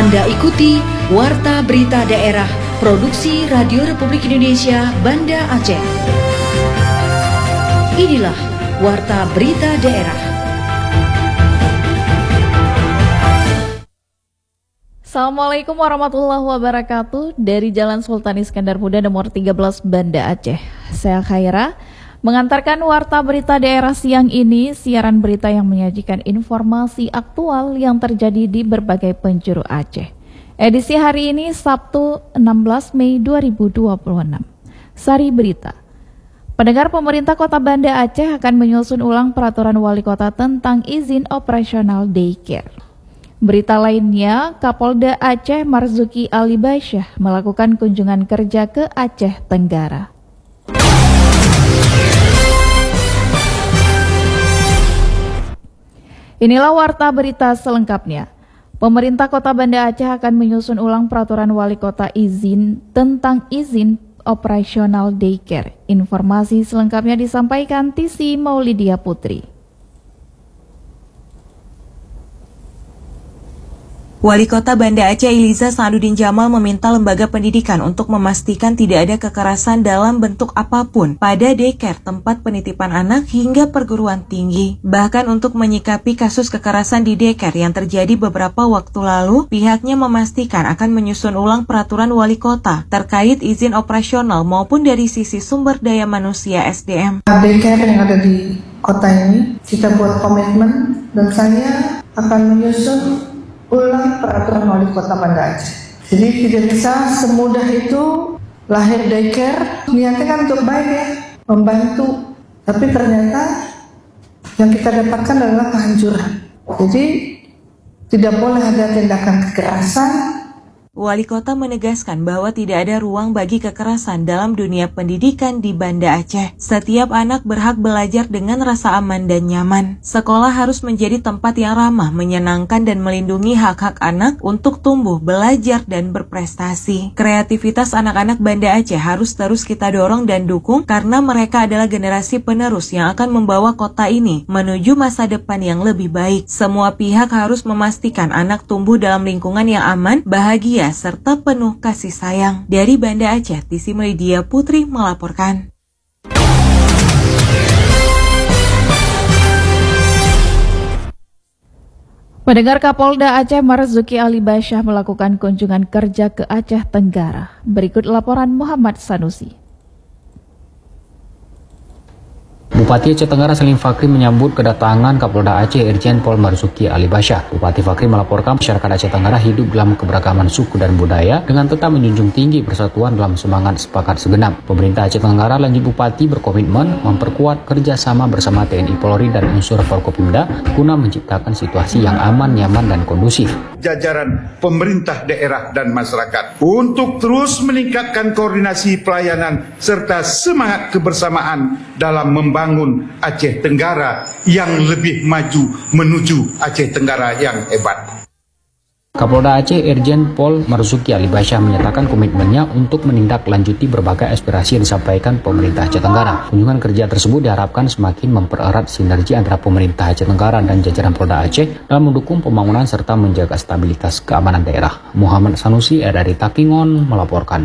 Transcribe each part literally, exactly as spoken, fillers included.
Anda ikuti Warta Berita Daerah Produksi Radio Republik Indonesia Banda Aceh. Inilah Warta Berita Daerah. Assalamualaikum warahmatullahi wabarakatuh. Dari Jalan Sultan Iskandar Muda nomor tiga belas Banda Aceh, saya Khaira mengantarkan Warta Berita Daerah siang ini, siaran berita yang menyajikan informasi aktual yang terjadi di berbagai penjuru Aceh. Edisi hari ini Sabtu enam belas Mei dua ribu dua puluh enam. Sari berita. Pendengar, pemerintah Kota Banda Aceh akan menyusun ulang peraturan wali kota tentang izin operasional daycare. Berita lainnya, Kapolda Aceh Marzuki Ali Basyah melakukan kunjungan kerja ke Aceh Tenggara. Inilah warta berita selengkapnya. Pemerintah Kota Banda Aceh akan menyusun ulang peraturan wali kota izin tentang izin operasional daycare. Informasi selengkapnya disampaikan Tisi Maulidia Putri. Wali Kota Banda Aceh Iliza Saadudin Jamal meminta lembaga pendidikan untuk memastikan tidak ada kekerasan dalam bentuk apapun pada daycare, tempat penitipan anak hingga perguruan tinggi. Bahkan untuk menyikapi kasus kekerasan di daycare yang terjadi beberapa waktu lalu, pihaknya memastikan akan menyusun ulang peraturan wali kota terkait izin operasional maupun dari sisi sumber daya manusia S D M. Daycare yang ada di kota ini, kita buat komitmen dan saya akan menyusun ulang peraturan wali kota Banda Aceh. Jadi tidak bisa semudah itu lahir daycare, niatnya kan untuk baik ya, membantu. Tapi ternyata yang kita dapatkan adalah kehancuran. Jadi tidak boleh ada tindakan kekerasan. Wali kota menegaskan bahwa tidak ada ruang bagi kekerasan dalam dunia pendidikan di Banda Aceh. Setiap anak berhak belajar dengan rasa aman dan nyaman. Sekolah harus menjadi tempat yang ramah, menyenangkan dan melindungi hak-hak anak untuk tumbuh, belajar dan berprestasi. Kreativitas anak-anak Banda Aceh harus terus kita dorong dan dukung karena mereka adalah generasi penerus yang akan membawa kota ini menuju masa depan yang lebih baik. Semua pihak harus memastikan anak tumbuh dalam lingkungan yang aman, bahagia serta penuh kasih sayang. Dari Banda Aceh, Tisi Maulidia Putri melaporkan. Pendengar, Kapolda Aceh Marzuki Ali Basyah melakukan kunjungan kerja ke Aceh Tenggara. Berikut laporan Muhammad Sanusi. Bupati Aceh Tenggara Salim Fakri menyambut kedatangan Kapolda Aceh Irjen Pol Marzuki Ali Basyah. Bupati Fakri melaporkan masyarakat Aceh Tenggara hidup dalam keberagaman suku dan budaya dengan tetap menjunjung tinggi persatuan dalam semangat sepakat segenap. Pemerintah Aceh Tenggara, lanjut Bupati, berkomitmen memperkuat kerjasama bersama T N I Polri dan unsur Forkopimda guna menciptakan situasi yang aman, nyaman dan kondusif. Jajaran pemerintah daerah dan masyarakat untuk terus meningkatkan koordinasi pelayanan serta semangat kebersamaan dalam membangun Aceh Tenggara yang lebih maju menuju Aceh Tenggara yang hebat. Kapolda Aceh Irjen Pol Marzuki Ali Basyah menyatakan komitmennya untuk menindaklanjuti berbagai aspirasi yang disampaikan pemerintah Aceh Tenggara. Kunjungan kerja tersebut diharapkan semakin mempererat sinergi antara pemerintah Aceh Tenggara dan jajaran Polda Aceh dalam mendukung pembangunan serta menjaga stabilitas keamanan daerah. Muhammad Sanusi dari Takingon melaporkan.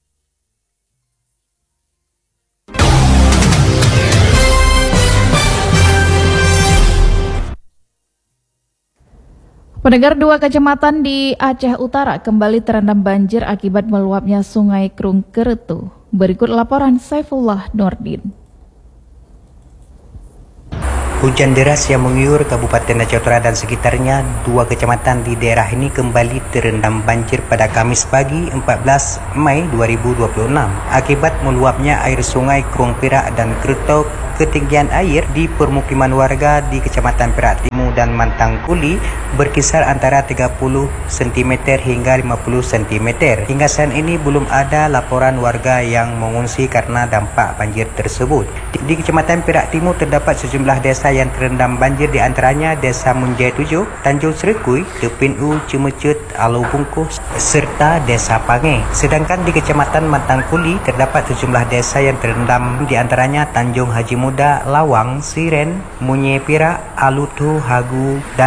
Pendengar, dua kecamatan di Aceh Utara kembali terendam banjir akibat meluapnya Sungai Krung Keretu. Berikut laporan Saifullah Nurdin. Hujan deras yang mengguyur Kabupaten Aceh Utara dan sekitarnya, dua kecamatan di daerah ini kembali terendam banjir pada Kamis pagi empat belas Mei dua ribu dua puluh enam akibat meluapnya air Sungai Krung Perak dan Keretu. Ketinggian air di permukiman warga di Kecamatan Perak Timur dan Mantang Kuli berkisar antara tiga puluh sentimeter hingga lima puluh sentimeter. Hingga saat ini belum ada laporan warga yang mengungsi karena dampak banjir tersebut. Di, di Kecamatan Perak Timur terdapat sejumlah desa yang terendam banjir, di antaranya Desa Munjai tujuh, Tanjung Serikui, Tepin U, Cimecut, Alau Bungkus, serta Desa Pange. Sedangkan di Kecamatan Mantang Kuli terdapat sejumlah desa yang terendam, di antaranya Tanjung Haji Muda, Lawang, Siren, Munye Perak, Alutu, Hagu, dan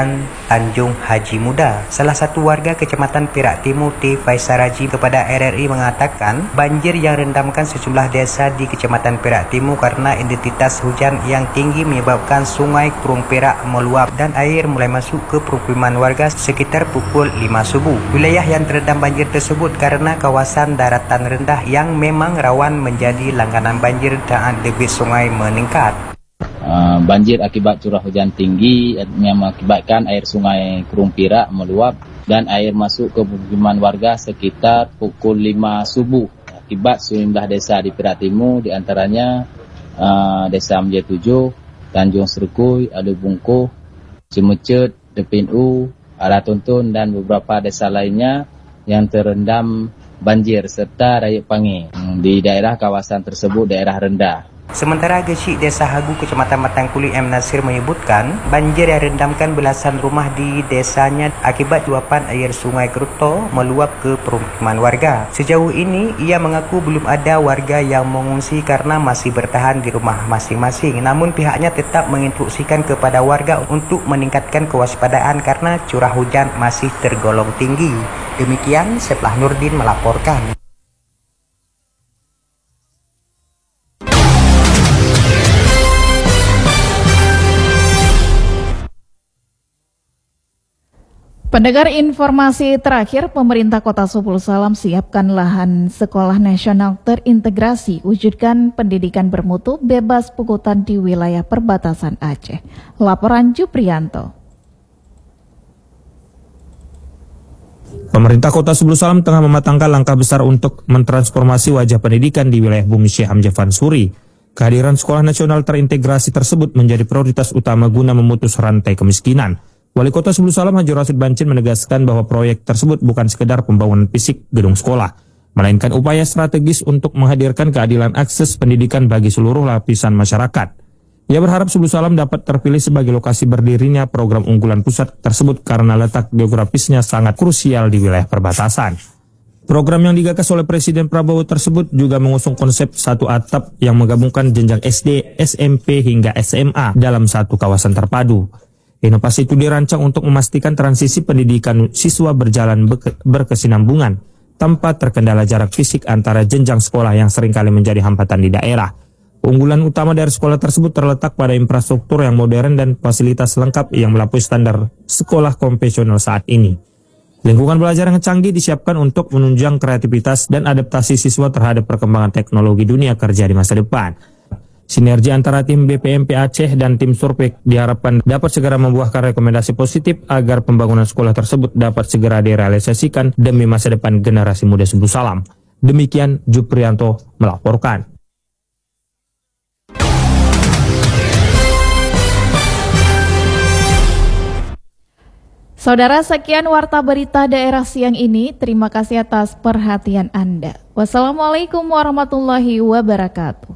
Tanjung Haji Muda. Salah satu warga Kecamatan Perak Timur T. Faisal Raji kepada R R I mengatakan banjir yang rendamkan sejumlah desa di Kecamatan Perak Timur karena intensitas hujan yang tinggi menyebabkan sungai Kurung Perak meluap dan air mulai masuk ke permukiman warga sekitar pukul lima subuh. Wilayah yang terendam banjir tersebut karena kawasan daratan rendah yang memang rawan menjadi langganan banjir dan debit sungai meningkat. Uh, banjir akibat curah hujan tinggi yang mengakibatkan air sungai Kurung Perak meluap dan air masuk ke permukiman warga sekitar pukul lima subuh akibat sejumlah desa di Perak Timur, diantaranya uh, Desa Menjadi tujuh, Tanjung Serkui, Alu Bungkuh, Cimecut, Depin U, Arah Tuntun dan beberapa desa lainnya yang terendam banjir serta Rayuk Pangi. Di daerah kawasan tersebut daerah rendah. Sementara Gesik Desa Hagu Kecamatan Matangkuli M. Nasir menyebutkan banjir yang rendamkan belasan rumah di desanya akibat luapan air sungai Keruto meluap ke permukiman warga. Sejauh ini ia mengaku belum ada warga yang mengungsi karena masih bertahan di rumah masing-masing. Namun pihaknya tetap menginstruksikan kepada warga untuk meningkatkan kewaspadaan karena curah hujan masih tergolong tinggi. Demikian Seplah Nurdin melaporkan. Pendengar, informasi terakhir, pemerintah Kota Supul Salam siapkan lahan sekolah nasional terintegrasi, wujudkan pendidikan bermutu bebas pungutan di wilayah perbatasan Aceh. Laporan Juprianto. Pemerintah Kota Supul Salam tengah mematangkan langkah besar untuk mentransformasi wajah pendidikan di wilayah Bumi Syekh Hamzah Fansuri. Kehadiran sekolah nasional terintegrasi tersebut menjadi prioritas utama guna memutus rantai kemiskinan. Wali Kota Supul Salam Haji Rasid Bancin menegaskan bahwa proyek tersebut bukan sekedar pembangunan fisik gedung sekolah, melainkan upaya strategis untuk menghadirkan keadilan akses pendidikan bagi seluruh lapisan masyarakat. Ia berharap Supul Salam dapat terpilih sebagai lokasi berdirinya program unggulan pusat tersebut karena letak geografisnya sangat krusial di wilayah perbatasan. Program yang digagas oleh Presiden Prabowo tersebut juga mengusung konsep satu atap yang menggabungkan jenjang S D, S M P hingga S M A dalam satu kawasan terpadu. Inovasi itu dirancang untuk memastikan transisi pendidikan siswa berjalan berkesinambungan tanpa terkendala jarak fisik antara jenjang sekolah yang seringkali menjadi hambatan di daerah. Keunggulan utama dari sekolah tersebut terletak pada infrastruktur yang modern dan fasilitas lengkap yang melampaui standar sekolah konvensional saat ini. Lingkungan belajar yang canggih disiapkan untuk menunjang kreativitas dan adaptasi siswa terhadap perkembangan teknologi dunia kerja di masa depan. Sinergi antara tim B P M P Aceh dan tim Surpek diharapkan dapat segera membuahkan rekomendasi positif agar pembangunan sekolah tersebut dapat segera direalisasikan demi masa depan generasi muda Supul Salam. Demikian Juprianto melaporkan. Saudara, sekian warta berita daerah siang ini. Terima kasih atas perhatian Anda. Wassalamualaikum warahmatullahi wabarakatuh.